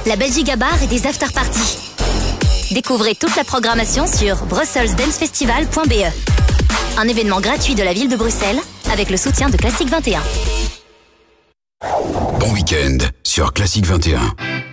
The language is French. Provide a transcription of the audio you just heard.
la Belgique à bar et des after-parties. Découvrez toute la programmation sur brusselsdancefestival.be. Un événement gratuit de la ville de Bruxelles avec le soutien de Classique 21. Bon week-end sur Classique 21.